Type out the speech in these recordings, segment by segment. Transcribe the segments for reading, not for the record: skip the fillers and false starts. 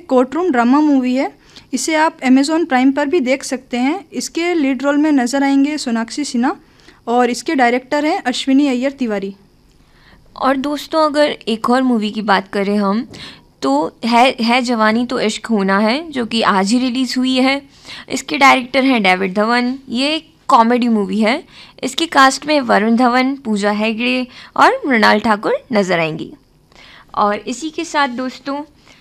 Court room drama movie है। इसे आप अमेज़ॉन प्राइम पर भी देख सकते हैं। इसके लीड रोल में नज़र आएंगे सोनाक्षी सिन्हा और इसके डायरेक्टर हैं अश्विनी अय्यर तिवारी। और दोस्तों, अगर एक और मूवी की बात करें हम, तो है जवानी तो इश्क होना है, जो कि आज ही रिलीज़ हुई है। इसके डायरेक्टर हैं डेविड धवन। ये एक कॉमेडी मूवी है। इसके कास्ट में वरुण धवन, पूजा हेगड़े और मृणाल ठाकुर नज़र आएंगी। और इसी के साथ दोस्तों,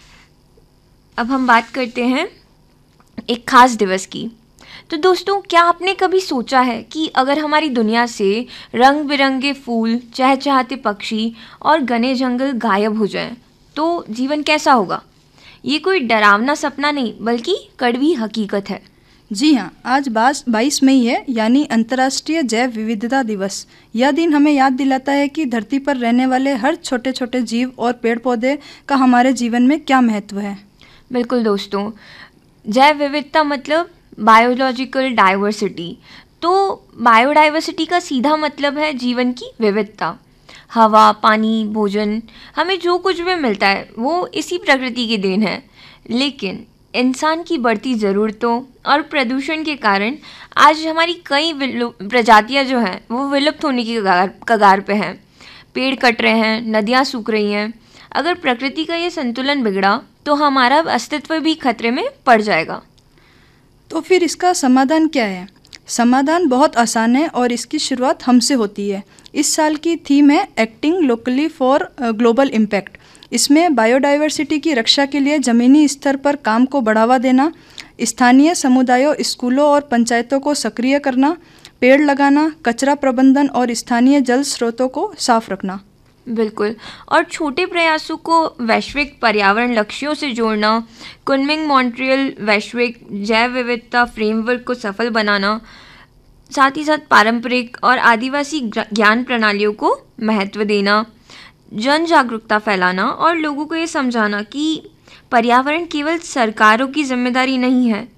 अब हम बात करते हैं एक ख़ास दिवस की। तो दोस्तों, क्या आपने कभी सोचा है कि अगर हमारी दुनिया से रंग बिरंगे फूल, चहचहाते पक्षी और घने जंगल गायब हो जाएं, तो जीवन कैसा होगा? ये कोई डरावना सपना नहीं, बल्कि कड़वी हकीकत है। जी हाँ, आज 22 मई है, यानी अंतर्राष्ट्रीय जैव विविधता दिवस। यह दिन हमें याद दिलाता है कि धरती पर रहने वाले हर छोटे छोटे जीव और पेड़ पौधे का हमारे जीवन में क्या महत्व है। बिल्कुल दोस्तों, जैव विविधता मतलब बायोलॉजिकल डाइवर्सिटी। तो बायोडाइवर्सिटी का सीधा मतलब है जीवन की विविधता। हवा, पानी, भोजन, हमें जो कुछ भी मिलता है वो इसी प्रकृति की देन है। लेकिन इंसान की बढ़ती ज़रूरतों और प्रदूषण के कारण आज हमारी कई प्रजातियां जो हैं वो विलुप्त होने की कगार पे हैं। पेड़ कट रहे हैं, नदियाँ सूख रही हैं। अगर प्रकृति का ये संतुलन बिगड़ा तो हमारा अस्तित्व भी खतरे में पड़ जाएगा। तो फिर इसका समाधान क्या है? समाधान बहुत आसान है और इसकी शुरुआत हमसे होती है। इस साल की थीम है acting locally for global impact. इसमें बायोडाइवर्सिटी की रक्षा के लिए ज़मीनी स्तर पर काम को बढ़ावा देना, स्थानीय समुदायों, स्कूलों और पंचायतों को सक्रिय करना, पेड़ लगाना, कचरा प्रबंधन और स्थानीय जल स्रोतों को साफ रखना। बिल्कुल। और छोटे प्रयासों को वैश्विक पर्यावरण लक्ष्यों से जोड़ना, कुनमिंग मॉन्ट्रियल वैश्विक जैव विविधता फ्रेमवर्क को सफल बनाना, साथ ही साथ पारंपरिक और आदिवासी ज्ञान प्रणालियों को महत्व देना, जन जागरूकता फैलाना और लोगों को ये समझाना कि पर्यावरण केवल सरकारों की जिम्मेदारी नहीं है,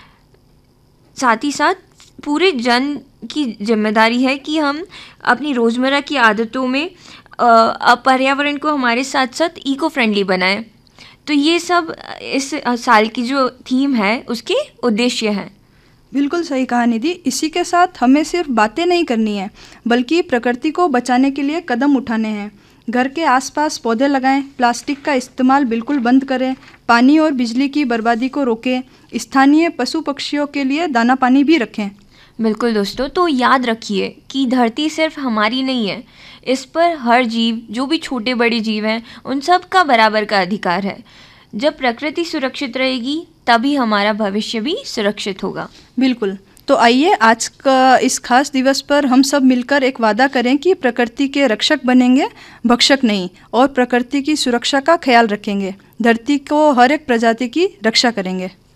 साथ ही साथ पूरे जन की जिम्मेदारी है कि हम अपनी रोज़मर्रा की आदतों में पर्यावरण को हमारे साथ साथ इको फ्रेंडली बनाएं। तो ये सब इस साल की जो थीम है उसके उद्देश्य हैं। बिल्कुल सही कहा निधि। इसी के साथ हमें सिर्फ बातें नहीं करनी है, बल्कि प्रकृति को बचाने के लिए कदम उठाने हैं। घर के आसपास पौधे लगाएं, प्लास्टिक का इस्तेमाल बिल्कुल बंद करें, पानी और बिजली की बर्बादी को रोकें, स्थानीय पशु पक्षियों के लिए दाना पानी भी रखें। बिल्कुल दोस्तों, तो याद रखिए कि धरती सिर्फ हमारी नहीं है। इस पर हर जीव, जो भी छोटे बड़े जीव हैं, उन सब का बराबर का अधिकार है। जब प्रकृति सुरक्षित रहेगी तभी हमारा भविष्य भी सुरक्षित होगा। बिल्कुल। तो आइए आज का इस खास दिवस पर हम सब मिलकर एक वादा करें कि प्रकृति के रक्षक बनेंगे, भक्षक नहीं, और प्रकृति की सुरक्षा का ख्याल रखेंगे। धरती को हर एक प्रजाति की रक्षा करेंगे।